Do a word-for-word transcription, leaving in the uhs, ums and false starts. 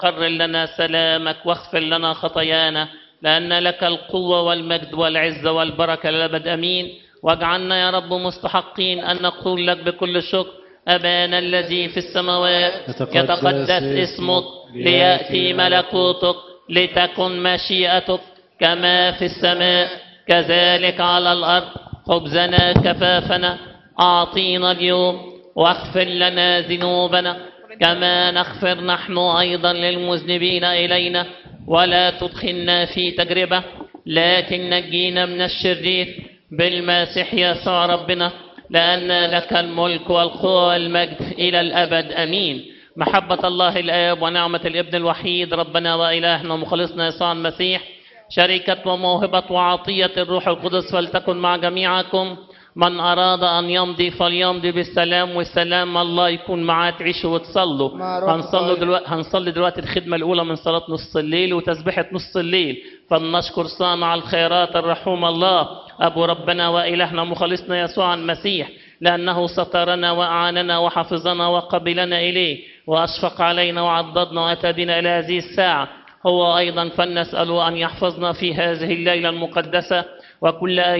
قرر لنا سلامك واغفر لنا خطايانا، لأن لك القوة والمجد والعزة والبركة للأبد أمين. واجعلنا يا رب مستحقين أن نقول لك بكل شكر: أبانا الذي في السماوات، يتقدس اسمك، ليأتي ملكوتك، لتكن مشيئتك كما في السماء كذلك على الأرض. خبزنا كفافنا أعطينا اليوم، واغفر لنا ذنوبنا كما نغفر نحن أيضا للمذنبين إلينا، ولا تدخلنا في تجربة لكن نجينا من الشرير، بالمسيح يسوع ربنا، لأن لك الملك والقوة والمجد إلى الأبد أمين. محبة الله الآب ونعمة الابن الوحيد ربنا وإلهنا ومخلصنا يسوع المسيح، شركة وموهبة وعطية الروح القدس فلتكن مع جميعكم. من أراد أن يمضي فليمضي بالسلام، والسلام الله يكون معاه. تعيشوا وتصلوا. هنصلي دلوقتي هنصلي دلوقتي الخدمة الأولى من صلاة نص الليل وتسبيحة نص الليل. فلنشكر صانع الخيرات الرحوم الله أبو ربنا وإلهنا مخلصنا يسوع المسيح، لأنه سترنا وأعاننا وحفظنا وقبلنا إليه، وأشفق علينا وعضدنا وأتدنا إلى هذه الساعة. هو أيضا فلنسأله أن يحفظنا في هذه الليلة المقدسة وكل